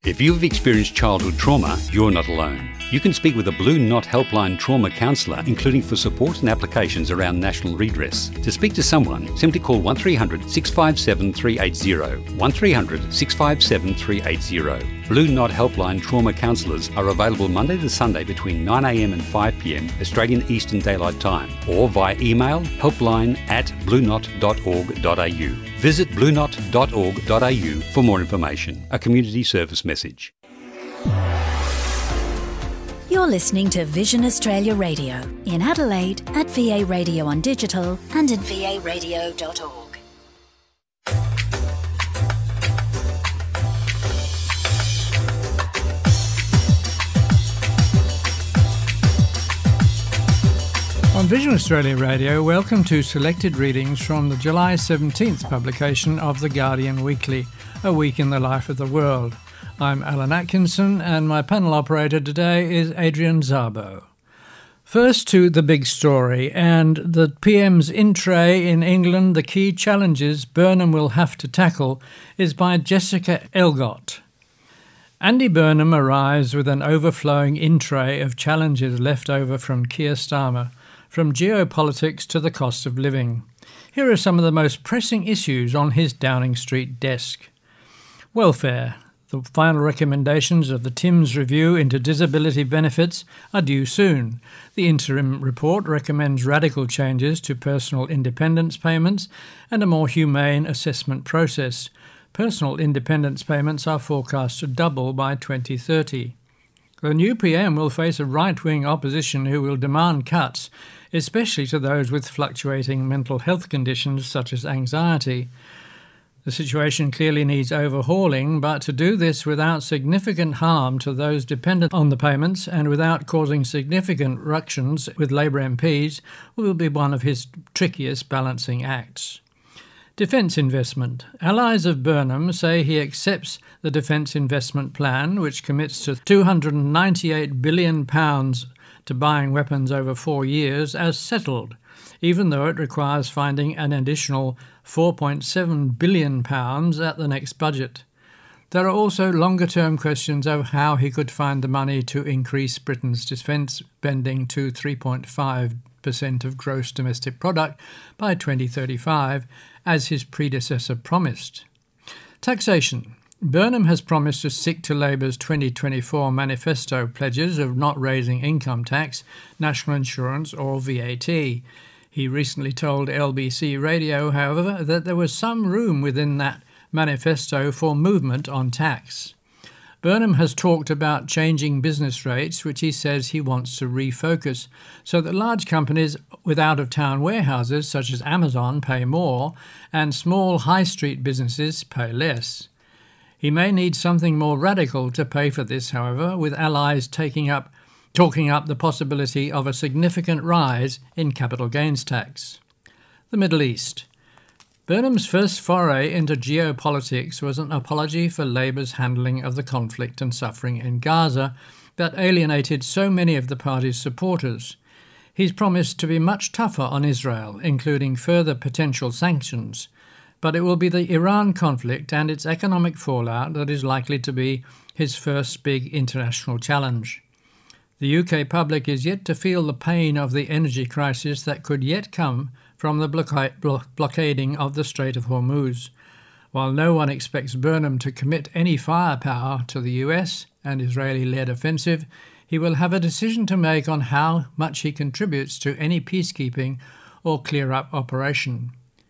If you've experienced childhood trauma, you're not alone. You can speak with a Blue Knot Helpline trauma counsellor, including for support and applications around national redress. To speak to someone, simply call 1300 657 380, 1300 657 380. Blue Knot Helpline trauma counsellors are available Monday to Sunday between 9am and 5pm Australian Eastern Daylight Time, or via email helpline@blueknot.org.au. Visit blueknot.org.au for more information. A community service message. You're listening to Vision Australia Radio in Adelaide at VA Radio on digital and at varadio.org. On Vision Australia Radio, welcome to selected readings from the July 17th publication of The Guardian Weekly, A Week in the Life of the World. I'm Alan Atkinson, and my panel operator today is Adrian Szabo. First to the big story, and the PM's in-tray in England, The Key Challenges Burnham Will Have to Tackle, is by Jessica Elgott. Andy Burnham arrives with an overflowing in-tray of challenges left over from Keir Starmer, from geopolitics to the cost of living. Here are some of the most pressing issues on his Downing Street desk. Welfare. The final recommendations of the Timms review into disability benefits are due soon. The interim report recommends radical changes to personal independence payments and a more humane assessment process. Personal independence payments are forecast to double by 2030. The new PM will face a right-wing opposition who will demand cuts, especially to those with fluctuating mental health conditions such as anxiety. The situation clearly needs overhauling, but to do this without significant harm to those dependent on the payments and without causing significant ructions with Labour MPs will be one of his trickiest balancing acts. Defence investment. Allies of Burnham say he accepts the Defence Investment Plan, which commits to £298 billion to buying weapons over 4 years, as settled, even though it requires finding an additional £4.7 billion at the next budget. There are also longer-term questions of how he could find the money to increase Britain's defence spending to 3.5% of gross domestic product by 2035, as his predecessor promised. Taxation. Burnham has promised to stick to Labour's 2024 manifesto pledges of not raising income tax, national insurance or VAT. He recently told LBC Radio, however, that there was some room within that manifesto for movement on tax. Burnham has talked about changing business rates, which he says he wants to refocus, so that large companies with out-of-town warehouses such as Amazon pay more and small high street businesses pay less. He may need something more radical to pay for this, however, with allies talking up the possibility of a significant rise in capital gains tax. The Middle East. Burnham's first foray into geopolitics was an apology for Labour's handling of the conflict and suffering in Gaza that alienated so many of the party's supporters. He's promised to be much tougher on Israel, including further potential sanctions, but it will be the Iran conflict and its economic fallout that is likely to be his first big international challenge. The UK public is yet to feel the pain of the energy crisis that could yet come from the blockading of the Strait of Hormuz. While no one expects Burnham to commit any firepower to the US and Israeli-led offensive, he will have a decision to make on how much he contributes to any peacekeeping or clear-up operation.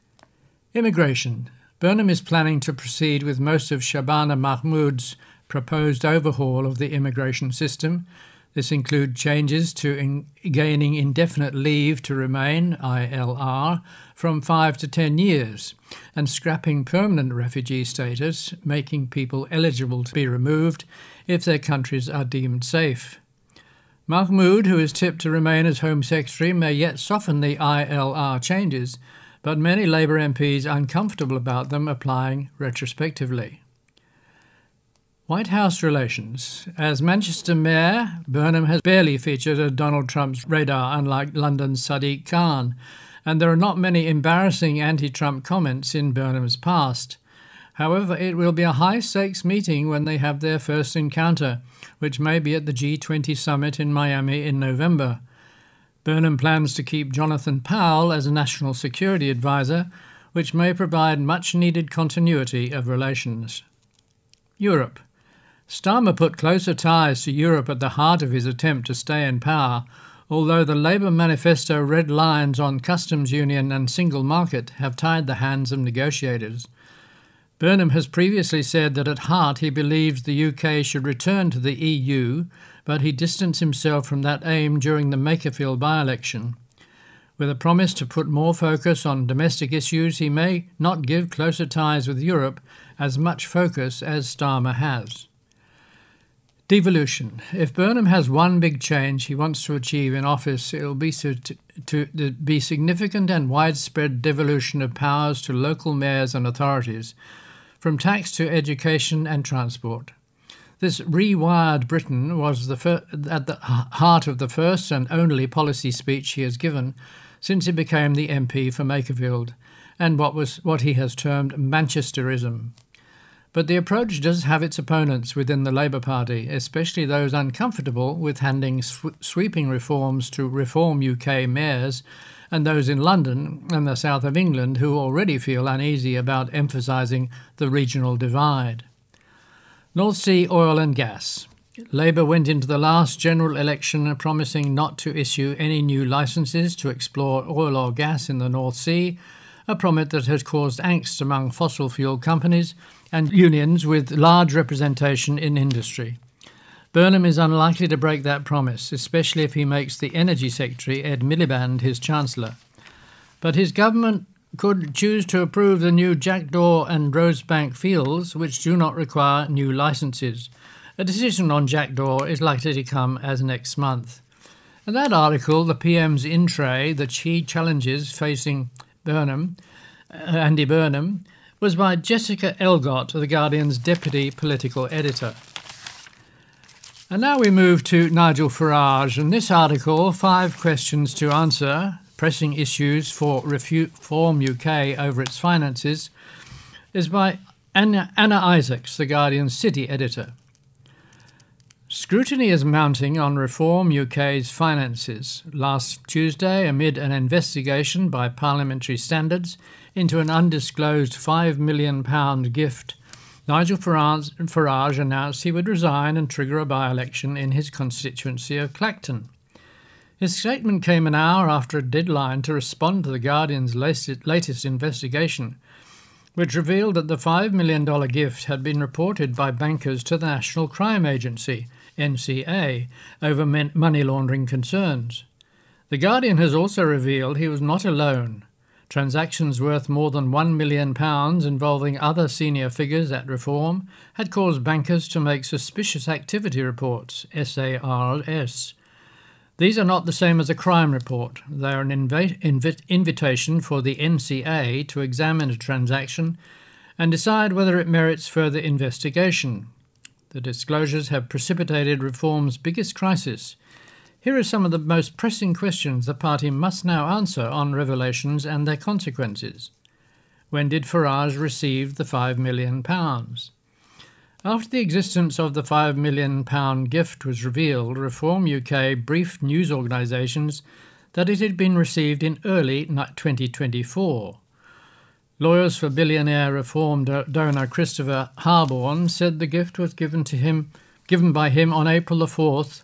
Immigration. Burnham is planning to proceed with most of Shabana Mahmood's proposed overhaul of the immigration system. This includes changes to gaining indefinite leave to remain, ILR, from 5 to 10 years, and scrapping permanent refugee status, making people eligible to be removed if their countries are deemed safe. Mahmood, who is tipped to remain as Home Secretary, may yet soften the ILR changes, but many Labour MPs are uncomfortable about them applying retrospectively. White House relations. As Manchester Mayor, Burnham has barely featured on Donald Trump's radar, unlike London's Sadiq Khan, and there are not many embarrassing anti-Trump comments in Burnham's past. However, it will be a high-stakes meeting when they have their first encounter, which may be at the G20 summit in Miami in November. Burnham plans to keep Jonathan Powell as a national security advisor, which may provide much-needed continuity of relations. Europe. Starmer put closer ties to Europe at the heart of his attempt to stay in power, although the Labour manifesto red lines on customs union and single market have tied the hands of negotiators. Burnham has previously said that at heart he believes the UK should return to the EU, but he distanced himself from that aim during the Makerfield by-election. With a promise to put more focus on domestic issues, he may not give closer ties with Europe as much focus as Starmer has. Devolution. If Burnham has one big change he wants to achieve in office, it will be to be significant and widespread devolution of powers to local mayors and authorities, from tax to education and transport. This rewired Britain was at the heart of the first and only policy speech he has given since he became the MP for Makerfield, and what he has termed Manchesterism. But the approach does have its opponents within the Labour Party, especially those uncomfortable with handing sweeping reforms to Reform UK mayors, and those in London and the south of England who already feel uneasy about emphasising the regional divide. North Sea oil and gas. Labour went into the last general election promising not to issue any new licences to explore oil or gas in the North Sea, a promise that has caused angst among fossil fuel companies and unions with large representation in industry. Burnham is unlikely to break that promise, especially if he makes the Energy Secretary, Ed Miliband, his Chancellor. But his government could choose to approve the new Jackdaw and Rosebank fields, which do not require new licences. A decision on Jackdaw is likely to come as next month. In that article, the PM's in tray, the key challenges facing Andy Burnham, was by Jessica Elgott, The Guardian's deputy political editor. And now we move to Nigel Farage, and this article, 5 questions to answer, pressing issues for Reform UK over its finances, is by Anna Isaacs, The Guardian's city editor. Scrutiny is mounting on Reform UK's finances. Last Tuesday, amid an investigation by Parliamentary Standards into an undisclosed £5 million gift, Nigel Farage announced he would resign and trigger a by-election in his constituency of Clacton. His statement came an hour after a deadline to respond to The Guardian's latest investigation, which revealed that the $5 million gift had been reported by bankers to the National Crime Agency, NCA, over money laundering concerns. The Guardian has also revealed he was not alone. Transactions worth more than £1 million involving other senior figures at Reform had caused bankers to make suspicious activity reports, SARS. These are not the same as a crime report. They are an invitation for the NCA to examine a transaction and decide whether it merits further investigation. The disclosures have precipitated Reform's biggest crisis. Here are some of the most pressing questions the party must now answer on revelations and their consequences. When did Farage receive the £5 million? After the existence of the £5 million gift was revealed, Reform UK briefed news organisations that it had been received in early 2024. Lawyers for billionaire Reform donor Christopher Harborne said the gift was given by him on April the 4th,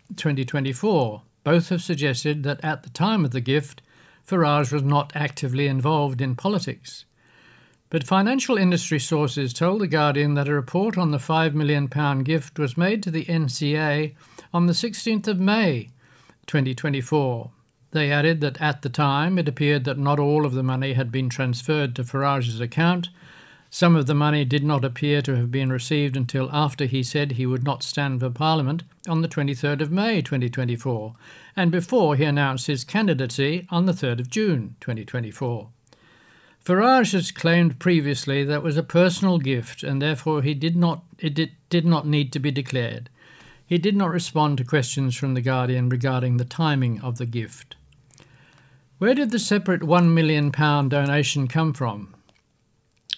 2024. Both have suggested that at the time of the gift, Farage was not actively involved in politics. But financial industry sources told The Guardian that a report on the £5 million gift was made to the NCA on the 16th of May, 2024. They added that at the time it appeared that not all of the money had been transferred to Farage's account. Some of the money did not appear to have been received until after he said he would not stand for Parliament on the 23rd of May 2024, and before he announced his candidacy on the 3rd of June 2024. Farage has claimed previously that it was a personal gift and therefore it did not need to be declared. He did not respond to questions from The Guardian regarding the timing of the gift. Where did the separate £1 million donation come from?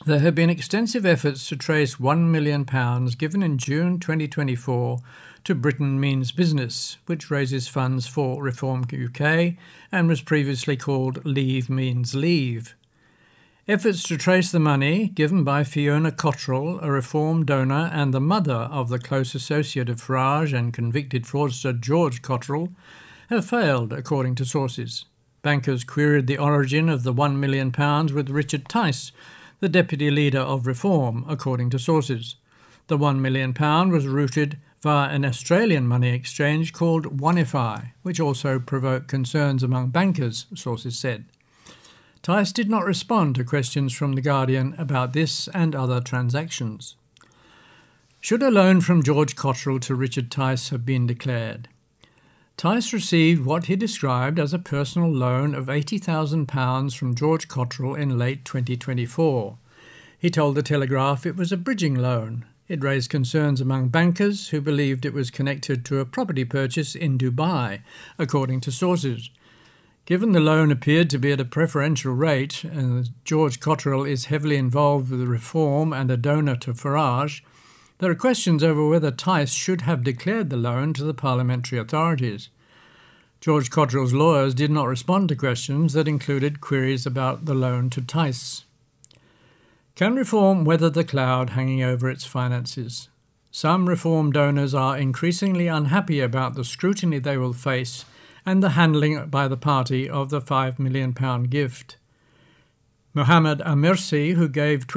There have been extensive efforts to trace £1 million given in June 2024 to Britain Means Business, which raises funds for Reform UK and was previously called Leave Means Leave. Efforts to trace the money, given by Fiona Cottrell, a Reform donor and the mother of the close associate of Farage and convicted fraudster George Cottrell, have failed, according to sources. Bankers queried the origin of the £1 million with Richard Tice, the deputy leader of Reform, according to sources. The £1 million was routed via an Australian money exchange called Onefy, which also provoked concerns among bankers, sources said. Tice did not respond to questions from The Guardian about this and other transactions. Should a loan from George Cottrell to Richard Tice have been declared? Tice received what he described as a personal loan of £80,000 from George Cottrell in late 2024. He told The Telegraph it was a bridging loan. It raised concerns among bankers who believed it was connected to a property purchase in Dubai, according to sources. Given the loan appeared to be at a preferential rate, and George Cottrell is heavily involved with Reform and a donor to Farage, there are questions over whether Tice should have declared the loan to the parliamentary authorities. George Cottrell's lawyers did not respond to questions that included queries about the loan to Tice. Can Reform weather the cloud hanging over its finances? Some Reform donors are increasingly unhappy about the scrutiny they will face and the handling by the party of the £5 million gift. Mohammed Amirsi, who gave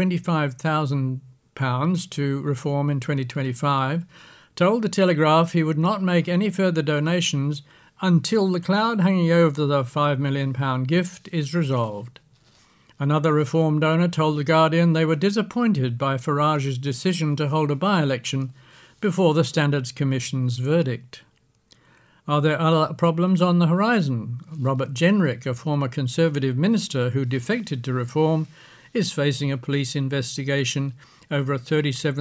£25,000 to Reform in 2025, told The Telegraph he would not make any further donations until the cloud hanging over the £5 million gift is resolved. Another Reform donor told The Guardian they were disappointed by Farage's decision to hold a by-election before the Standards Commission's verdict. Are there other problems on the horizon? Robert Jenrick, a former Conservative minister who defected to Reform, is facing a police investigation over a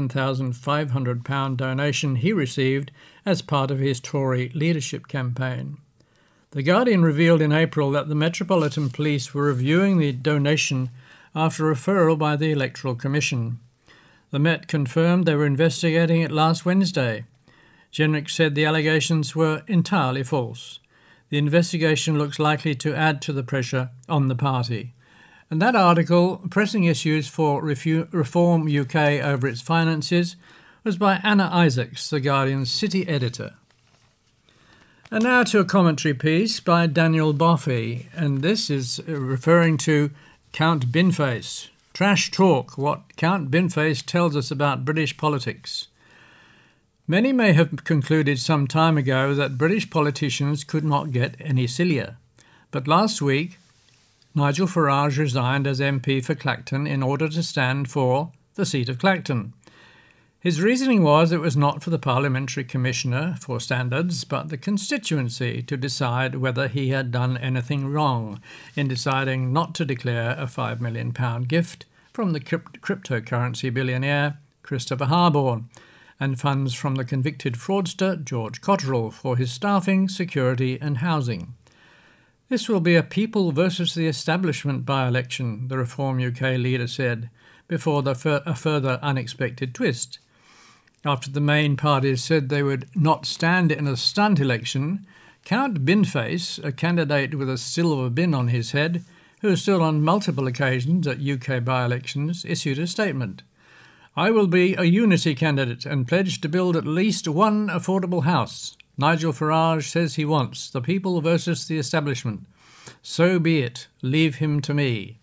£37,500 donation he received as part of his Tory leadership campaign. The Guardian revealed in April that the Metropolitan Police were reviewing the donation after referral by the Electoral Commission. The Met confirmed they were investigating it last Wednesday. Jenrick said the allegations were entirely false. The investigation looks likely to add to the pressure on the party. And that article, Pressing Issues for Reform UK Over Its Finances, was by Anna Isaacs, The Guardian's city editor. And now to a commentary piece by Daniel Boffey, and this is referring to Count Binface. Trash talk, what Count Binface tells us about British politics. Many may have concluded some time ago that British politicians could not get any sillier. But last week, Nigel Farage resigned as MP for Clacton in order to stand for the seat of Clacton. His reasoning was it was not for the Parliamentary Commissioner for Standards, but the constituency to decide whether he had done anything wrong in deciding not to declare a £5 million gift from the cryptocurrency billionaire Christopher Harborne, and funds from the convicted fraudster George Cottrell for his staffing, security and housing. This will be a people versus the establishment by-election, the Reform UK leader said, before a further unexpected twist. After the main parties said they would not stand in a stunt election, Count Binface, a candidate with a silver bin on his head, who stood on multiple occasions at UK by-elections, issued a statement. I will be a unity candidate and pledge to build at least one affordable house. Nigel Farage says he wants the people versus the establishment. So be it. Leave him to me.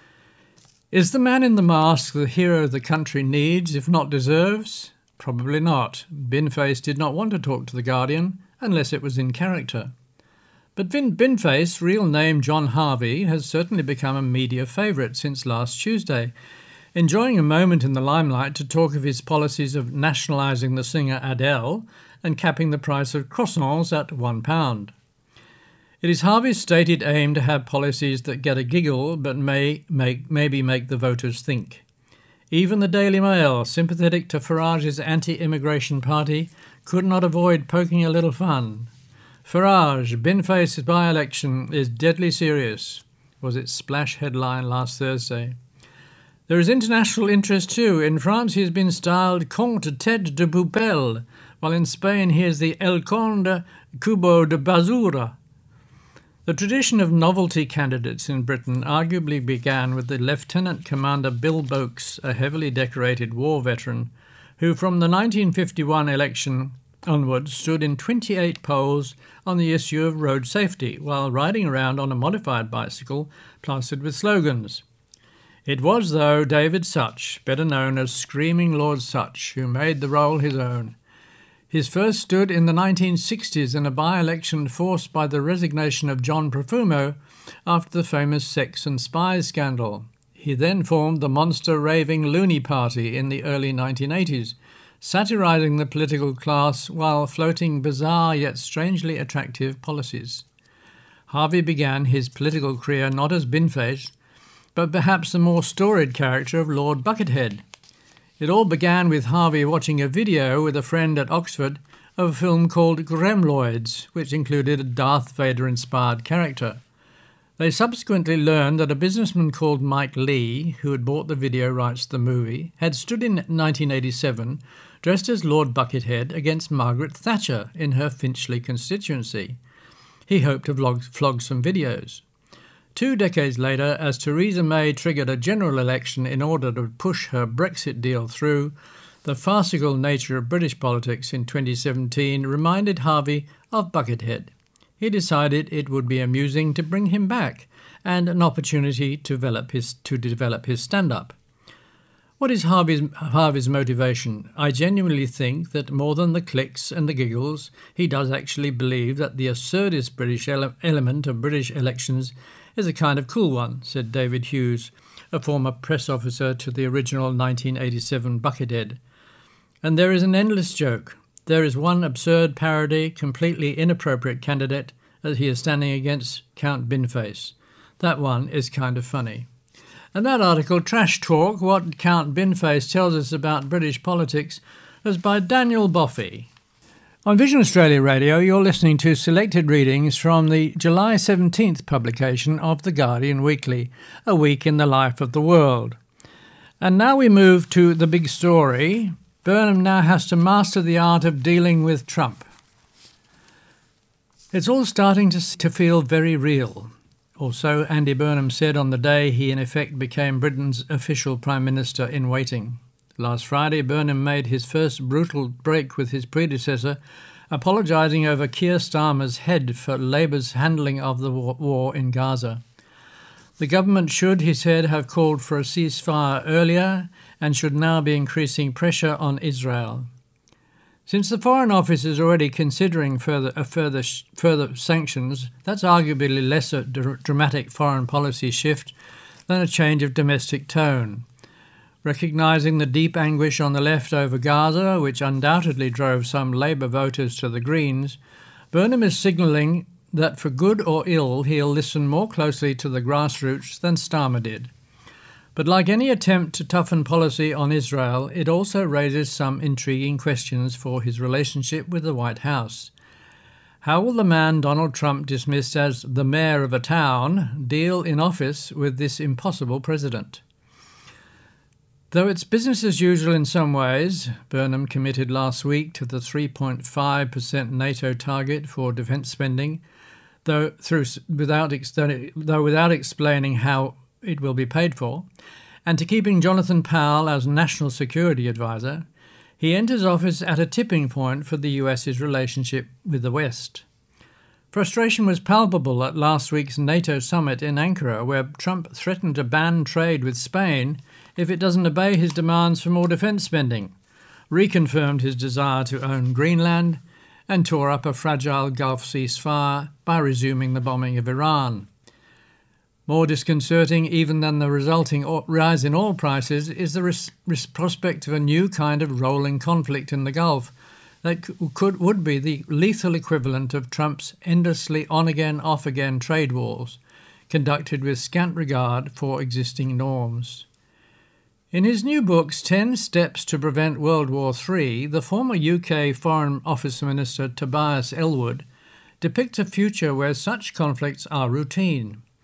Is the man in the mask the hero the country needs, if not deserves? Probably not. Binface did not want to talk to The Guardian unless it was in character. But Binface, real name John Harvey, has certainly become a media favourite since last Tuesday, enjoying a moment in the limelight to talk of his policies of nationalising the singer Adele and capping the price of croissants at £1. It is Harvey's stated aim to have policies that get a giggle but maybe make the voters think. Even the Daily Mail, sympathetic to Farage's anti-immigration party, could not avoid poking a little fun. Farage, Binface's by-election is deadly serious, was its splash headline last Thursday. There is international interest too. In France he has been styled Comte Tête de Poupelle, while in Spain he is the El Conde Cubo de Basura. The tradition of novelty candidates in Britain arguably began with the Lieutenant Commander Bill Boakes, a heavily decorated war veteran, who from the 1951 election onwards stood in 28 polls on the issue of road safety while riding around on a modified bicycle plastered with slogans. It was, though, David Such, better known as Screaming Lord Such, who made the role his own. His first stood in the 1960s in a by-election forced by the resignation of John Profumo after the famous Sex and Spies scandal. He then formed the monster-raving Looney Party in the early 1980s, satirising the political class while floating bizarre yet strangely attractive policies. Harvey began his political career not as Binface, but perhaps the more storied character of Lord Buckethead. It all began with Harvey watching a video with a friend at Oxford of a film called Gremloids, which included a Darth Vader-inspired character. They subsequently learned that a businessman called Mike Lee, who had bought the video rights to the movie, had stood in 1987 dressed as Lord Buckethead against Margaret Thatcher in her Finchley constituency. He hoped to flog some videos. 2 decades later, as Theresa May triggered a general election in order to push her Brexit deal through, the farcical nature of British politics in 2017 reminded Harvey of Buckethead. He decided it would be amusing to bring him back and an opportunity to develop his stand-up. What is Harvey's motivation? I genuinely think that more than the clicks and the giggles, he does actually believe that the absurdist British element of British elections is a kind of cool one, said David Hughes, a former press officer to the original 1987 Buckethead. And there is an endless joke. There is one absurd parody, completely inappropriate candidate as he is standing against Count Binface. That one is kind of funny. And that article, Trash Talk, What Count Binface Tells Us About British Politics, was by Daniel Boffey. On Vision Australia Radio, you're listening to selected readings from the July 17th publication of The Guardian Weekly, A Week in the Life of the World. And now we move to the big story. Burnham now has to master the art of dealing with Trump. It's all starting to feel very real. Or so Andy Burnham said on the day he in effect became Britain's official Prime Minister in waiting. Last Friday, Burnham made his first brutal break with his predecessor, apologising over Keir Starmer's head for Labour's handling of the war in Gaza. The government should, he said, have called for a ceasefire earlier and should now be increasing pressure on Israel. Since the Foreign Office is already considering further sanctions, that's arguably less a dramatic foreign policy shift than a change of domestic tone. Recognising the deep anguish on the left over Gaza, which undoubtedly drove some Labour voters to the Greens, Burnham is signalling that for good or ill he'll listen more closely to the grassroots than Starmer did. But like any attempt to toughen policy on Israel, it also raises some intriguing questions for his relationship with the White House. How will the man Donald Trump dismissed as the mayor of a town deal in office with this impossible president? Though it's business as usual in some ways, Burnham committed last week to the 3.5% NATO target for defence spending, though without explaining how it will be paid for, and to keeping Jonathan Powell as National Security Advisor, he enters office at a tipping point for the US's relationship with the West. Frustration was palpable at last week's NATO summit in Ankara, where Trump threatened to ban trade with Spain if it doesn't obey his demands for more defence spending, reconfirmed his desire to own Greenland, and tore up a fragile Gulf ceasefire by resuming the bombing of Iran. More disconcerting even than the resulting rise in oil prices is the prospect of a new kind of rolling conflict in the Gulf that would be the lethal equivalent of Trump's endlessly on-again, off-again trade wars, conducted with scant regard for existing norms. In his new books, 10 Steps to Prevent World War III, the former UK Foreign Office Minister Tobias Ellwood depicts a future where such conflicts are routine.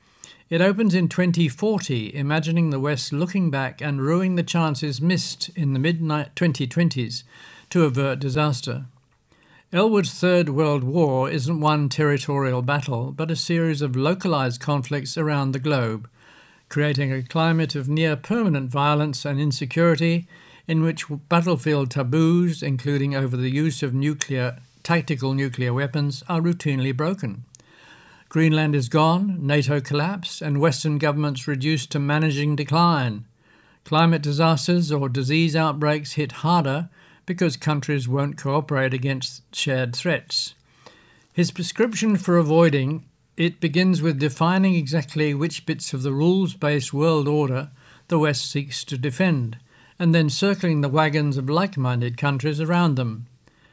It opens in 2040, imagining the West looking back and ruining the chances missed in the mid-2020s to avert disaster. Elwood's Third World War isn't one territorial battle, but a series of localised conflicts around the globe, creating a climate of near-permanent violence and insecurity in which battlefield taboos, including over the use of tactical nuclear weapons, are routinely broken. Greenland is gone, NATO collapsed, and Western governments reduced to managing decline. Climate disasters or disease outbreaks hit harder because countries won't cooperate against shared threats. His prescription for avoiding it begins with defining exactly which bits of the rules-based world order the West seeks to defend, and then circling the wagons of like-minded countries around them.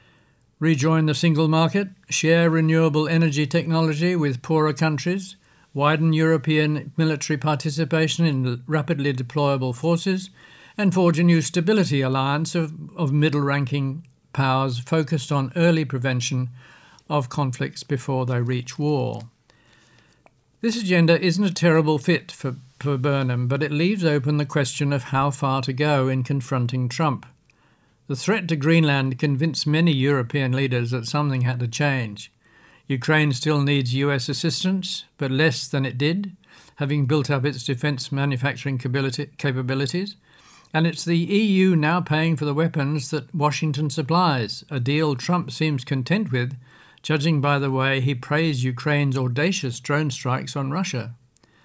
Rejoin the single market, share renewable energy technology with poorer countries, widen European military participation in rapidly deployable forces, and forge a new stability alliance of middle-ranking powers focused on early prevention of conflicts before they reach war. This agenda isn't a terrible fit for Burnham, but it leaves open the question of how far to go in confronting Trump. The threat to Greenland convinced many European leaders that something had to change. Ukraine still needs US assistance, but less than it did, having built up its defence manufacturing capabilities. And it's the EU now paying for the weapons that Washington supplies, a deal Trump seems content with, judging by the way he praised Ukraine's audacious drone strikes on Russia.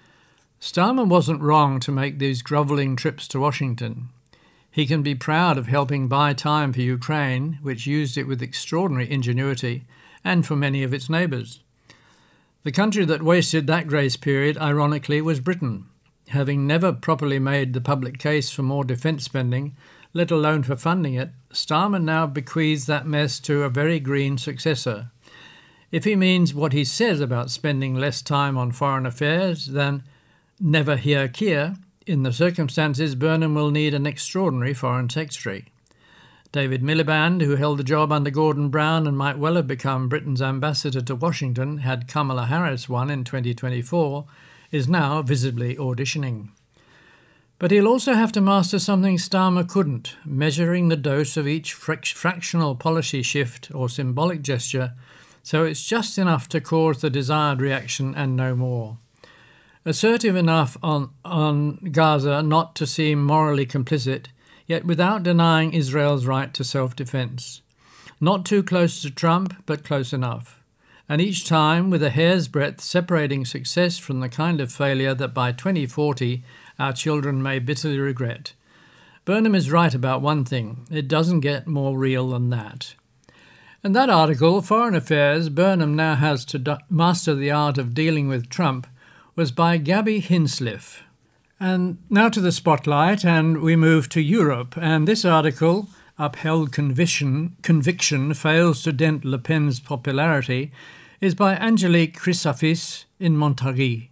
Starmer wasn't wrong to make these grovelling trips to Washington. He can be proud of helping buy time for Ukraine, which used it with extraordinary ingenuity, and for many of its neighbours. The country that wasted that grace period, ironically, was Britain. Having never properly made the public case for more defence spending, let alone for funding it, Starmer now bequeaths that mess to a very green successor. If he means what he says about spending less time on foreign affairs, then never hear Keir. In the circumstances, Burnham will need an extraordinary foreign secretary. David Miliband, who held the job under Gordon Brown and might well have become Britain's ambassador to Washington had Kamala Harris won in 2024, is now visibly auditioning. But he'll also have to master something Starmer couldn't, measuring the dose of each fractional policy shift or symbolic gesture so it's just enough to cause the desired reaction and no more. Assertive enough on Gaza not to seem morally complicit, yet without denying Israel's right to self-defense. Not too close to Trump, but close enough. And each time with a hair's breadth separating success from the kind of failure that by 2040 our children may bitterly regret. Burnham is right about one thing. It doesn't get more real than that. In that article, Foreign Affairs, Burnham now has to master the art of dealing with Trump, was by Gabby Hinsliff. And now to the spotlight, and we move to Europe. And this article, Upheld Conviction Fails to Dent Le Pen's Popularity, is by Angelique Chrysafis in Montargis.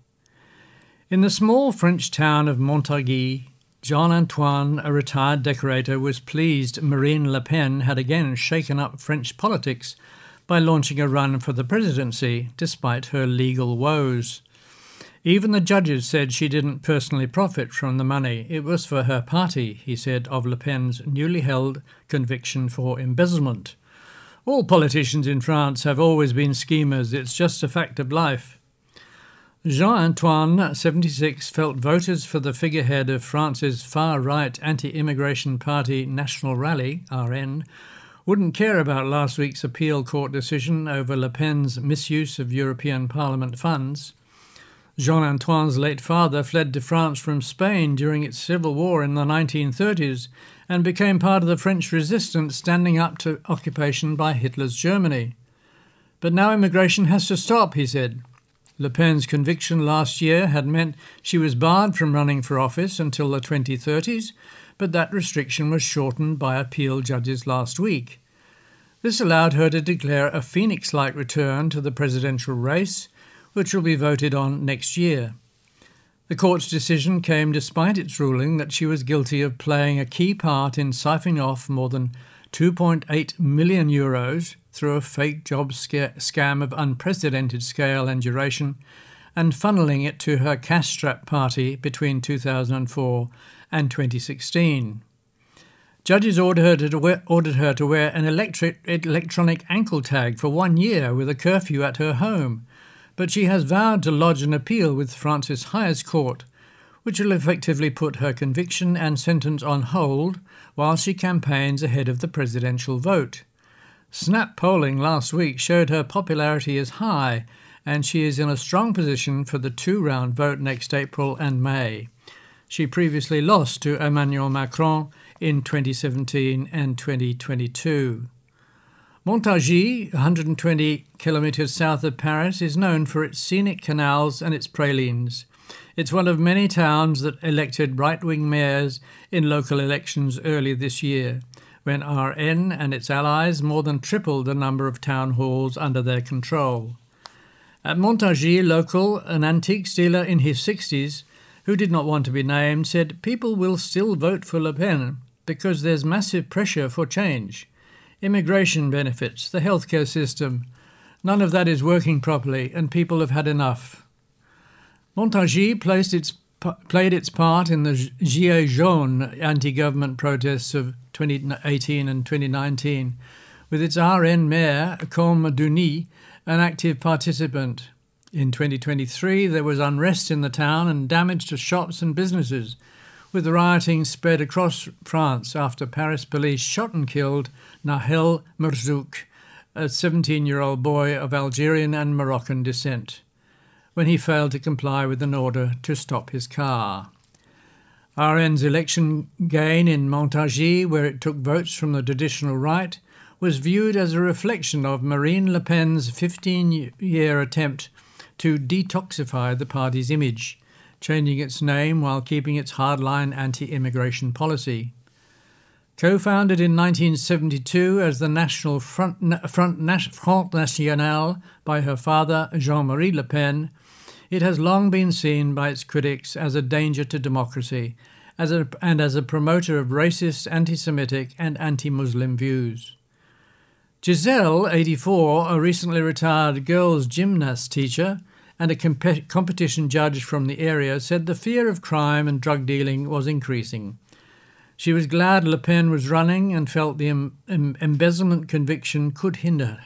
In the small French town of Montargis, Jean-Antoine, a retired decorator, was pleased Marine Le Pen had again shaken up French politics by launching a run for the presidency, despite her legal woes. Even the judges said she didn't personally profit from the money. It was for her party, he said of Le Pen's newly held conviction for embezzlement. All politicians in France have always been schemers. It's just a fact of life. Jean-Antoine, 76, felt voters for the figurehead of France's far-right anti-immigration party National Rally, RN, wouldn't care about last week's appeal court decision over Le Pen's misuse of European Parliament funds. Jean-Antoine's late father fled to France from Spain during its civil war in the 1930s and became part of the French resistance standing up to occupation by Hitler's Germany. But now immigration has to stop, he said. Le Pen's conviction last year had meant she was barred from running for office until the 2030s, but that restriction was shortened by appeal judges last week. This allowed her to declare a phoenix-like return to the presidential race, which will be voted on next year. The court's decision came despite its ruling that she was guilty of playing a key part in siphoning off more than €2.8 million through a fake job scam of unprecedented scale and duration, and funneling it to her cash-strapped party between 2004 and 2016. Judges ordered her to wear an electronic ankle tag for 1 year with a curfew at her home, but she has vowed to lodge an appeal with France's highest court, which will effectively put her conviction and sentence on hold while she campaigns ahead of the presidential vote. Snap polling last week showed her popularity is high, and she is in a strong position for the two-round vote next April and May. She previously lost to Emmanuel Macron in 2017 and 2022. Montargis, 120 kilometres south of Paris, is known for its scenic canals and its pralines. It's one of many towns that elected right-wing mayors in local elections early this year, when RN and its allies more than tripled the number of town halls under their control. At Montargis local, an antiques dealer in his 60s, who did not want to be named, said people will still vote for Le Pen because there's massive pressure for change. Immigration benefits, the healthcare system, none of that is working properly and people have had enough. Montargis played its part in the Gilets jaunes anti-government protests of 2018 and 2019, with its RN mayor, Côme Duny, an active participant. In 2023, there was unrest in the town and damage to shops and businesses, with rioting spread across France after Paris police shot and killed Nahel Merzouk, a 17-year-old boy of Algerian and Moroccan descent, when he failed to comply with an order to stop his car. RN's election gain in Montargis, where it took votes from the traditional right, was viewed as a reflection of Marine Le Pen's 15-year attempt to detoxify the party's image, changing its name while keeping its hardline anti-immigration policy. Co-founded in 1972 as the National Front National by her father, Jean-Marie Le Pen, it has long been seen by its critics as a danger to democracy and as a promoter of racist, anti-Semitic and anti-Muslim views. Giselle, 84, a recently retired girls' gymnast teacher and a competition judge from the area, said the fear of crime and drug dealing was increasing. She was glad Le Pen was running and felt the embezzlement conviction could hinder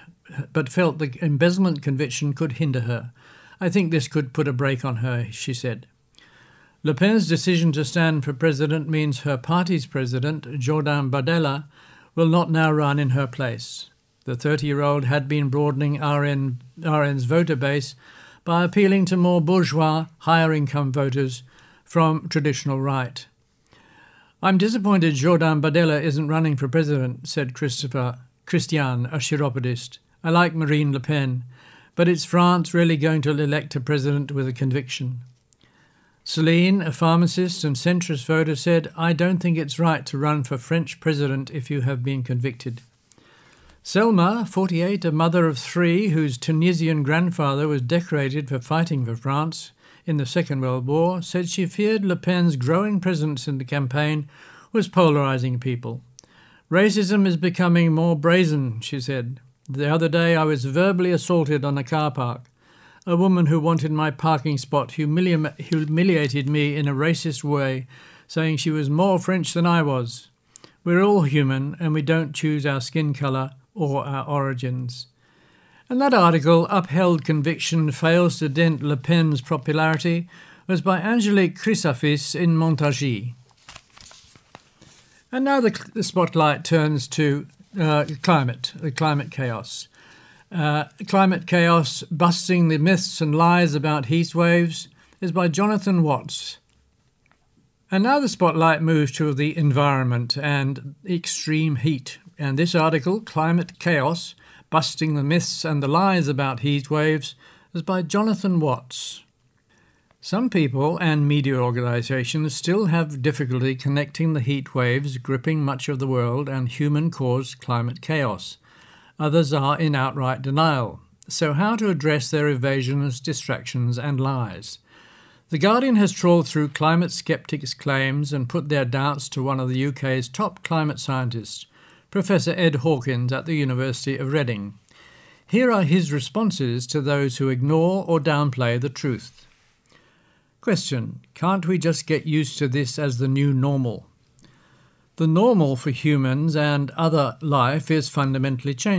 her. I think this could put a brake on her, she said. Le Pen's decision to stand for president means her party's president, Jordan Bardella, will not now run in her place. The 30-year-old had been broadening RN's voter base by appealing to more bourgeois, higher-income voters from traditional right. I'm disappointed Jordan Bardella isn't running for president, said Christian, a chiropodist. I like Marine Le Pen, but is France really going to elect a president with a conviction? Celine, a pharmacist and centrist voter, said, I don't think it's right to run for French president if you have been convicted. Selma, 48, a mother of 3 whose Tunisian grandfather was decorated for fighting for France in the Second World War, said she feared Le Pen's growing presence in the campaign was polarising people. Racism is becoming more brazen, she said. The other day I was verbally assaulted on a car park. A woman who wanted my parking spot humiliated me in a racist way, saying she was more French than I was. We're all human and we don't choose our skin colour or our origins. And that article, Upheld Conviction Fails to Dent Le Pen's Popularity, was by Angelique Chrysafis in Montargis. And now the spotlight turns to the climate chaos. Climate Chaos, Busting the Myths and Lies About Heat Waves, is by Jonathan Watts. And now the spotlight moves to the environment and extreme heat. And this article, Climate Chaos, Busting the Myths and the Lies About Heat Waves, is by Jonathan Watts. Some people and media organisations still have difficulty connecting the heat waves gripping much of the world and human-caused climate chaos. Others are in outright denial. So how to address their evasions, distractions and lies? The Guardian has trawled through climate skeptics' claims and put their doubts to one of the UK's top climate scientists, Professor Ed Hawkins at the University of Reading. Here are his responses to those who ignore or downplay the truth. Question: can't we just get used to this as the new normal? The normal for humans and other life is fundamentally changing.